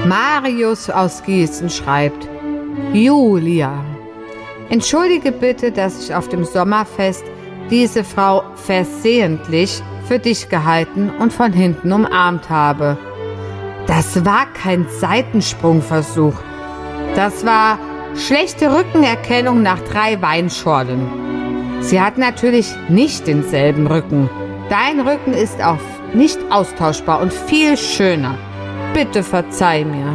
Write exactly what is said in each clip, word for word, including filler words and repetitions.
Marius aus Gießen schreibt: Julia, entschuldige bitte, dass ich auf dem Sommerfest diese Frau versehentlich für dich gehalten und von hinten umarmt habe. Das war kein Seitensprungversuch. Das war schlechte Rückenerkennung nach drei Weinschorlen. Sie hat natürlich nicht denselben Rücken. Dein Rücken ist auch nicht austauschbar und viel schöner. Bitte verzeih mir.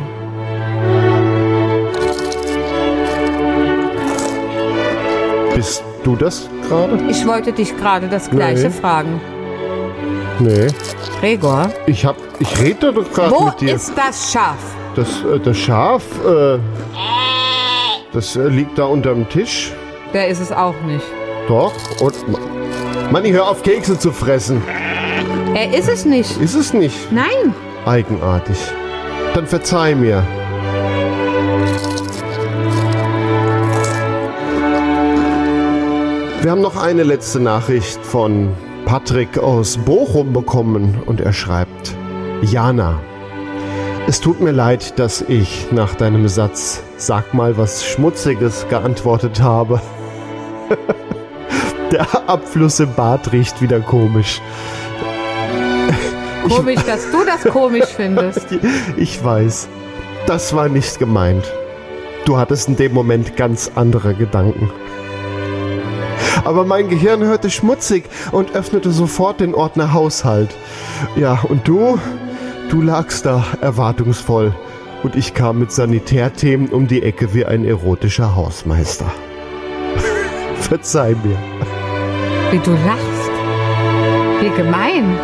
Bist du das gerade? Ich wollte dich gerade das Gleiche Nee. fragen. Nee. Gregor, Ich hab, ich rede doch gerade wo mit dir. ist das Schaf? Das, äh, das Schaf, äh, das äh, liegt da unterm Tisch. Der ist es auch nicht. Doch. Und, Manni, hör auf, Kekse zu fressen. Er ist es nicht. Ist es nicht? Nein. Eigenartig. Dann verzeih mir. Wir haben noch eine letzte Nachricht von Patrick aus Bochum bekommen und er schreibt: Jana, es tut mir leid, dass ich nach deinem Satz "Sag mal was Schmutziges" geantwortet habe. Der Abfluss im Bad riecht wieder komisch. Komisch, dass du das komisch findest. Ich weiß, das war nicht gemeint. Du hattest in dem Moment ganz andere Gedanken. Aber mein Gehirn hörte schmutzig und öffnete sofort den Ordner Haushalt. Ja, und du, du lagst da erwartungsvoll. Und ich kam mit Sanitärthemen um die Ecke wie ein erotischer Hausmeister. Verzeih mir. Wie du lachst. Wie gemein.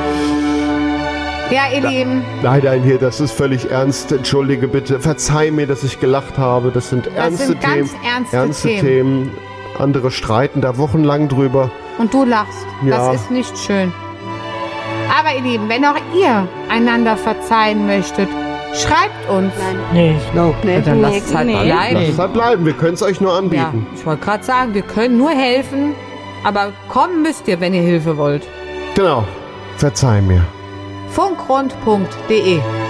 Ja, ihr Lieben, Nein, nein, hier, das ist völlig ernst. Entschuldige bitte. Verzeih mir, dass ich gelacht habe. Das sind das ernste sind Themen. ganz ernste, Ernste Themen. Themen. Andere streiten da wochenlang drüber. Und du lachst. Ja. Das ist nicht schön. Aber ihr Lieben, wenn auch ihr einander verzeihen möchtet, schreibt uns. Nee, ich glaub nicht. Dann lasst es halt Nee. bleiben. Lass es halt bleiben. Wir können es euch nur Ja, anbieten. ich wollte gerade sagen, wir können nur helfen, aber kommen müsst ihr, wenn ihr Hilfe wollt. Genau. Verzeih mir. Funkrund punkt de